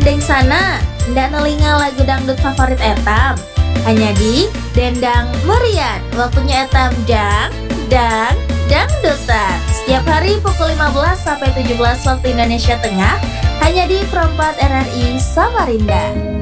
Gandeng sana, ndak nelinga lagu dangdut favorit etam. Hanya di Dendang Merian, waktunya etam dangdutan. Setiap hari pukul 15 sampai 17 waktu Indonesia Tengah, hanya di Perempat RRI Samarinda.